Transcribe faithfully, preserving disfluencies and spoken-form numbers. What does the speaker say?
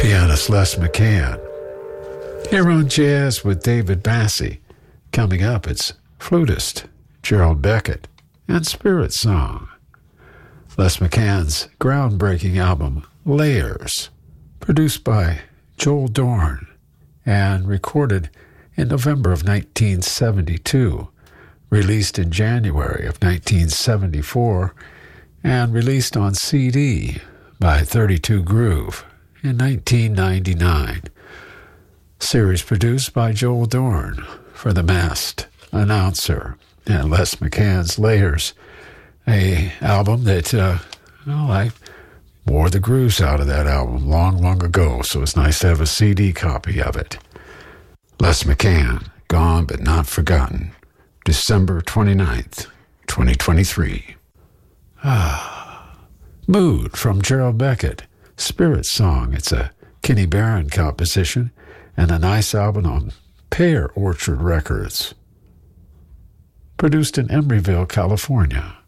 pianist Les McCann. Here on Jazz with David Bassie. Coming up, it's flutist Gerald Beckett and Spirit Song. Les McCann's groundbreaking album, Layers, produced by Joel Dorn and recorded in November of nineteen seventy-two, released in January of nineteen seventy-four, and released on C D by thirty-two Groove in nineteen ninety-nine. Series produced by Joel Dorn for The Masked Announcer and Les McCann's Layers, a album that, uh, well, I wore the grooves out of that album long, long ago, so it's nice to have a C D copy of it. Les McCann, Gone But Not Forgotten, December twenty-ninth, twenty twenty-three. Ah, Mood from Gerald Beckett, Spirit Song. It's a Kenny Barron composition and a nice album on Pear Orchard Records. Produced in Emeryville, California.